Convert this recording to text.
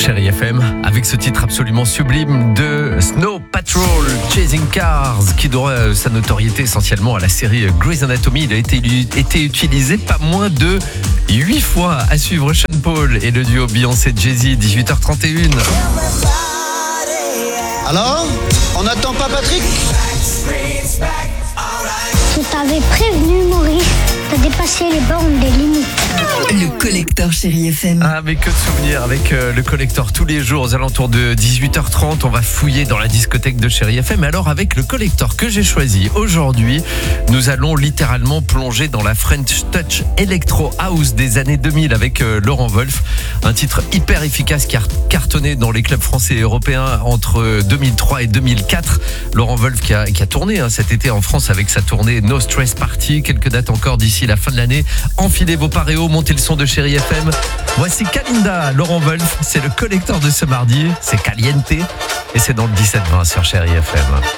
Chérie FM avec ce titre absolument sublime de Snow Patrol, Chasing Cars, qui doit sa notoriété essentiellement à la série Grey's Anatomy. Il a été utilisé pas moins de 8 fois. À suivre Sean Paul et le duo Beyoncé-Jay-Z, 18h31. Alors, on n'attend pas Patrick ? Je t'avais prévenu, Maurice, t'as dépassé les bornes des limites. Le collecteur Chérie FM. Ah, mais que de souvenirs avec le collecteur tous les jours aux alentours de 18h30. On va fouiller dans la discothèque de Chérie FM. Alors, avec le collecteur que j'ai choisi aujourd'hui, nous allons littéralement plonger dans la French Touch Electro House des années 2000 avec Laurent Wolf. Un titre hyper efficace qui a cartonné dans les clubs français et européens entre 2003 et 2004. Laurent Wolf qui a tourné cet été en France avec sa tournée No Stress Party. Quelques dates encore d'ici la fin de l'année. Enfilez vos paréos, montez le son de Chérie FM. Voici Kalinda, Laurent Wolf. C'est le collecteur de ce mardi. C'est Caliente. Et c'est dans le 17-20 sur Chérie FM.